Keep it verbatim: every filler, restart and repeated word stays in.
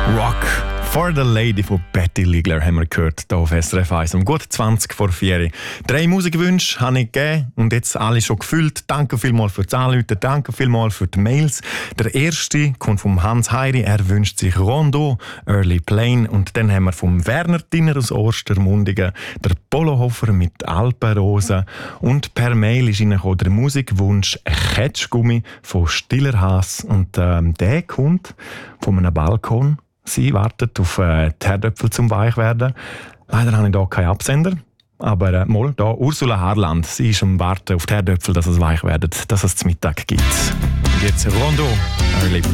Rock for the Lady von Betty Ligler haben wir gehört, hier auf S R F eins um gut zwanzig vor vier. Drei Musikwünsche habe ich gegeben und jetzt alle schon gefüllt. Danke vielmals für das Anrufen, danke vielmals für die Mails. Der erste kommt vom Hans Heiri, er wünscht sich Rondo, Early Plane. Und dann haben wir vom Werner Dinner aus Ostermundigen, der Polohofer mit Alpenrosen. Und per Mail ist reingekommen der Musikwunsch Ketschgummi von Stiller Haas. Und ähm, der kommt von einem Balkon. Sie wartet auf äh, die Herdöpfel zum Weichwerden. Leider habe ich hier keinen Absender. Aber äh, mal, da Ursula Harland. Sie ist am Warten auf die Herdöpfel, dass es weich werden, dass es zu Mittag gibt. Und jetzt Rondo, Early Plane.